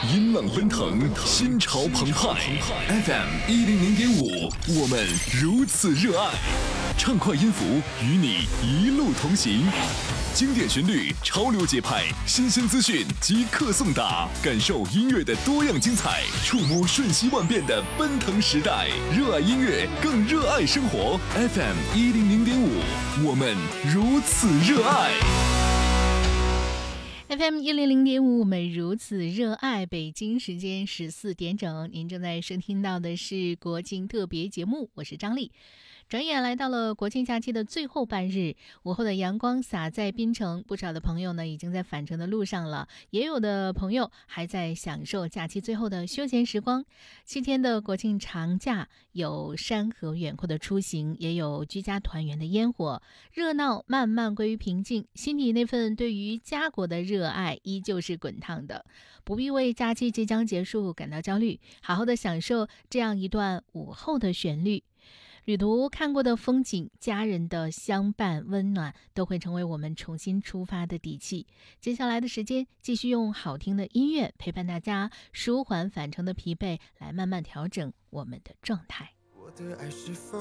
音浪奔腾，心潮澎湃。FM100.5，我们如此热爱。畅快音符与你一路同行，经典旋律，潮流节拍，新鲜资讯即刻送达，感受音乐的多样精彩，触摸瞬息万变的奔腾时代。热爱音乐，更热爱生活。FM100.5，我们如此热爱。 FM100.5，我们如此热爱。北京时间14点整，您正在收听到的是国庆特别节目，我是张丽。转眼来到了国庆假期的最后半日，午后的阳光洒在槟城，不少的朋友呢已经在返程的路上了，也有的朋友还在享受假期最后的休闲时光。7天的国庆长假，有山河远阔的出行，也有居家团圆的烟火，热闹慢慢归于平静，心底那份对于家国的热爱依旧是滚烫的，不必为假期即将结束感到焦虑，好好的享受这样一段午后的旋律。旅途看过的风景，家人的相伴温暖，都会成为我们重新出发的底气。接下来的时间，继续用好听的音乐陪伴大家，舒缓返程的疲惫，来慢慢调整我们的状态。 我的爱是否